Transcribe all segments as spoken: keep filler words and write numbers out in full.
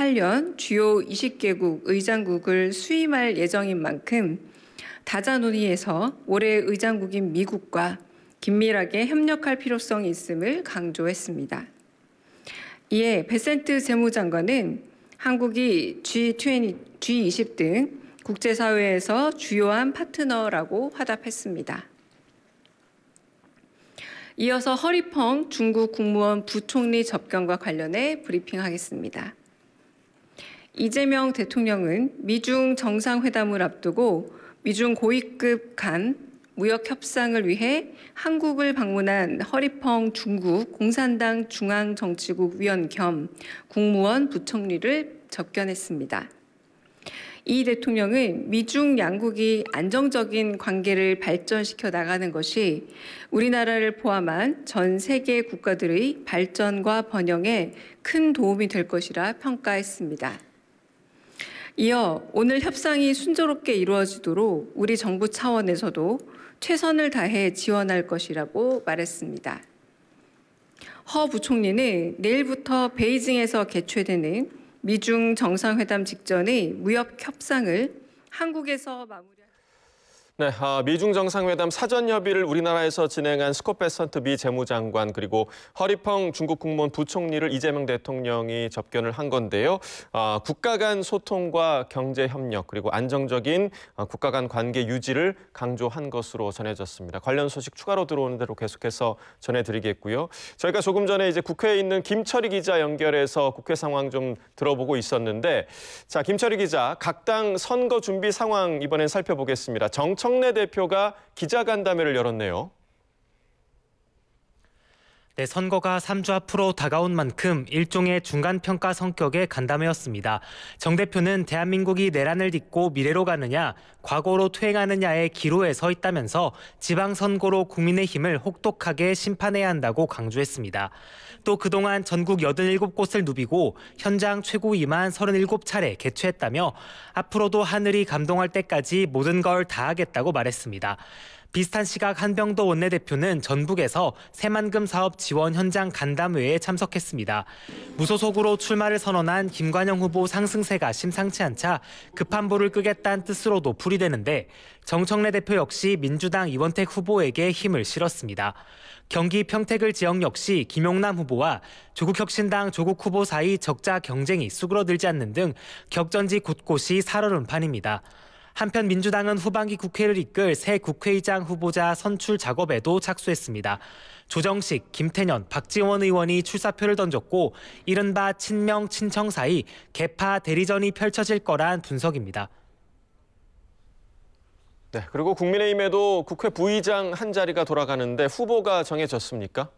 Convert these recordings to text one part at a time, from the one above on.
이천이십팔 년 주요 이십 개국 의장국을 수임할 예정인 만큼 다자 논의에서 올해 의장국인 미국과 긴밀하게 협력할 필요성이 있음을 강조했습니다. 이에 베센트 재무장관은 한국이 지 이십, 지 이십 등 국제사회에서 주요한 파트너라고 화답했습니다. 이어서 허리펑 중국 국무원 부총리 접견과 관련해 브리핑하겠습니다. 이재명 대통령은 미중 정상회담을 앞두고 미중 고위급 간 무역 협상을 위해 한국을 방문한 허리펑 중국 공산당 중앙정치국 위원 겸 국무원 부총리를 접견했습니다. 이 대통령은 미중 양국이 안정적인 관계를 발전시켜 나가는 것이 우리나라를 포함한 전 세계 국가들의 발전과 번영에 큰 도움이 될 것이라 평가했습니다. 이어 오늘 협상이 순조롭게 이루어지도록 우리 정부 차원에서도 최선을 다해 지원할 것이라고 말했습니다. 허 부총리는 내일부터 베이징에서 개최되는 미중 정상회담 직전의 무역 협상을 한국에서 마무리할 네, 아, 미중 정상회담 사전 협의를 우리나라에서 진행한 스콧 베선트 미 재무장관 그리고 허리펑 중국 국무원 부총리를 이재명 대통령이 접견을 한 건데요. 아, 국가 간 소통과 경제 협력 그리고 안정적인 아, 국가 간 관계 유지를 강조한 것으로 전해졌습니다. 관련 소식 추가로 들어오는 대로 계속해서 전해드리겠고요. 저희가 조금 전에 이제 국회에 있는 김철희 기자 연결해서 국회 상황 좀 들어보고 있었는데, 자 김철희 기자, 각 당 선거 준비 상황 이번엔 살펴보겠습니다. 정청 정청래 대표가 기자간담회를 열었네요. 네, 선거가 삼 주 앞으로 다가온 만큼 일종의 중간평가 성격의 간담회였습니다. 정 대표는 대한민국이 내란을 딛고 미래로 가느냐, 과거로 퇴행하느냐의 기로에 서 있다면서 지방선거로 국민의힘을 혹독하게 심판해야 한다고 강조했습니다. 또 그동안 전국 여든일곱 곳을 누비고 현장 최고위만 서른일곱 차례 개최했다며 앞으로도 하늘이 감동할 때까지 모든 걸 다하겠다고 말했습니다. 비슷한 시각 한병도 원내대표는 전북에서 새만금 사업 지원 현장 간담회에 참석했습니다. 무소속으로 출마를 선언한 김관영 후보 상승세가 심상치 않자 급한 불을 끄겠다는 뜻으로도 풀이되는데, 정청래 대표 역시 민주당 이원택 후보에게 힘을 실었습니다. 경기 평택을 지역 역시 김용남 후보와 조국혁신당 조국 후보 사이 적자 경쟁이 수그러들지 않는 등 격전지 곳곳이 살얼음 판입니다. 한편 민주당은 후반기 국회를 이끌 새 국회의장 후보자 선출 작업에도 착수했습니다. 조정식, 김태년, 박지원 의원이 출사표를 던졌고 이른바 친명, 친청 사이 개파 대리전이 펼쳐질 거란 분석입니다. 네, 그리고 국민의힘에도 국회 부의장 한 자리가 돌아가는데 후보가 정해졌습니까?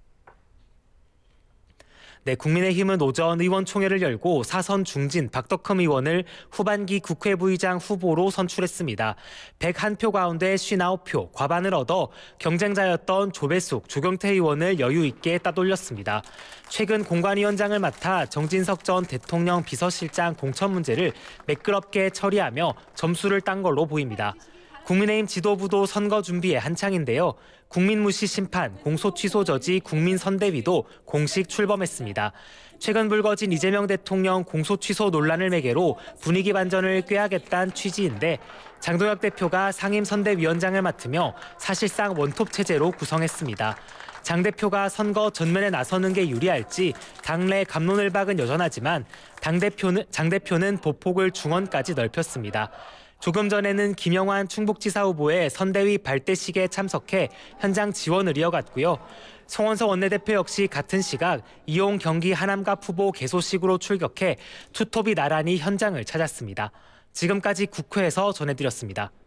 네, 국민의힘은 오전 의원총회를 열고 사선 중진 박덕흠 의원을 후반기 국회 부의장 후보로 선출했습니다. 백일 표 가운데 오십구 표, 과반을 얻어 경쟁자였던 조배숙, 조경태 의원을 여유 있게 따돌렸습니다. 최근 공관위원장을 맡아 정진석 전 대통령 비서실장 공천 문제를 매끄럽게 처리하며 점수를 딴 걸로 보입니다. 국민의힘 지도부도 선거 준비에 한창인데요. 국민무시 심판, 공소 취소 저지 국민선대위도 공식 출범했습니다. 최근 불거진 이재명 대통령 공소 취소 논란을 매개로 분위기 반전을 꾀하겠다는 취지인데, 장동혁 대표가 상임선대위원장을 맡으며 사실상 원톱 체제로 구성했습니다. 장 대표가 선거 전면에 나서는 게 유리할지 당내 갑론을박은 여전하지만 당대표는, 장 대표는 보폭을 중원까지 넓혔습니다. 조금 전에는 김영환 충북지사 후보의 선대위 발대식에 참석해 현장 지원을 이어갔고요. 송원석 원내대표 역시 같은 시각 이용 경기 하남갑 후보 개소식으로 출격해 투톱이 나란히 현장을 찾았습니다. 지금까지 국회에서 전해드렸습니다.